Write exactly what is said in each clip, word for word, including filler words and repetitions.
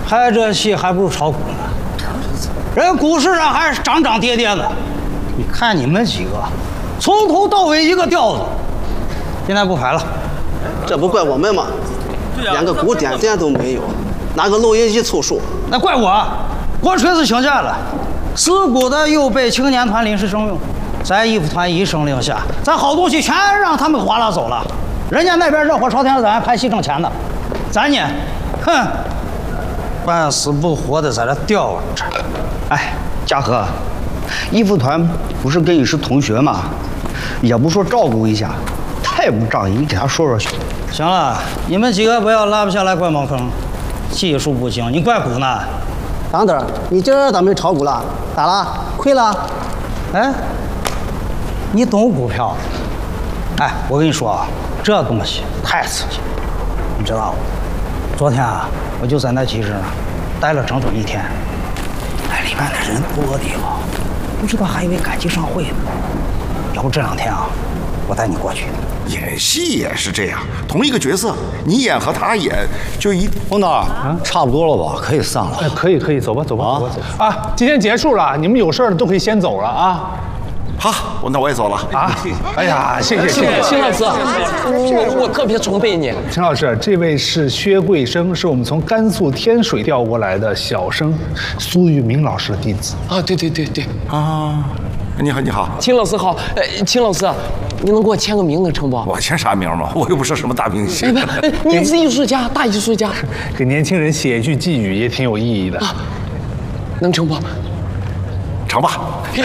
拍这戏还不如炒股呢。人股市上还是涨涨跌跌的。你看你们几个，从头到尾一个调子。现在不拍了， 这不怪我们吗？连个鼓点点都没有，拿个录音机凑数。 那怪我，我锤子请假了。事故的又被青年团临时征用，咱艺术团一声令下，咱好东西全让他们哗啦走了。人家那边热火朝天，咱拍戏挣钱的，咱呢，哼，半死不活的在这吊着。 哎，嘉禾，艺术团不是跟你是同学吗？也不说照顾一下，太不仗义，你给他说说去。 行了，你们几个不要拉不下来怪茅坑，技术不行，你怪股呢？ 等等，你今儿咋没炒股了？咋了？亏了？ 哎，你懂股票？哎，我跟你说啊，这东西太刺激，你知道吗？昨天啊，我就在那集市上待了整整一天，那里面的人多的啊，不知道还以为赶集上会呢。要不这两天啊，我带你过去。 演戏也是这样，同一个角色，你演和他演，就一洪导，啊，差不多了吧？可以散了。 哎，可以可以，走吧走吧走吧走啊！今天结束了，你们有事儿的都可以先走了啊。 好，我那我也走了啊！哎呀，谢谢谢谢秦老师，我我特别崇拜你。 秦老师，这位是薛贵生，是我们从甘肃天水调过来的小生，苏玉明老师的弟子。 啊，对对对对啊！你好，你好， 秦老师好。呃，秦老师，你能给我签个名能成不？ 我签啥名嘛？我又不是什么大明星。 你是艺术家，大艺术家， 给年轻人写一句寄语也挺有意义的。啊， 能成不？ 成吧。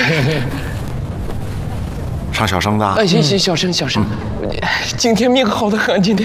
唱小生的。 哎，行行，小生小生，今天命好得很，今天。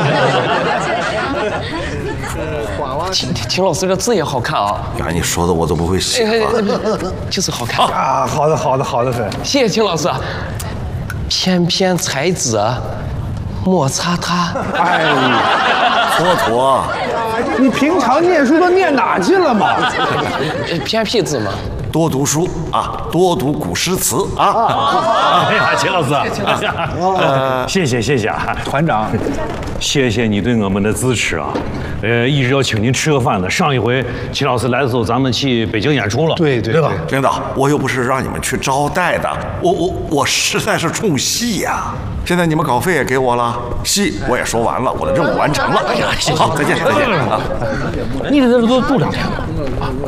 秦秦老师这字也好看啊！ 呀，你说的我都不会写了， 就是好看啊！好的，好的，好的很， 谢谢秦老师。翩翩才子莫擦他， 哎，妥妥。 你平常念书都念哪去了嘛？ 偏僻字嘛。 多读书啊，多读古诗词啊！ 哎呀，秦老师，呃，谢谢谢谢啊， 团长， 谢谢你对我们的支持啊！呃，一直要请您吃个饭的。上一回秦老师来的时候，咱们去北京演出了， 对对对吧？ 领导，我又不是让你们去招待的，我我我实在是冲戏呀！现在你们稿费也给我了，戏我也说完了，我的任务完成了。哎呀，好，再见再见啊！ 你这这都住两天了啊！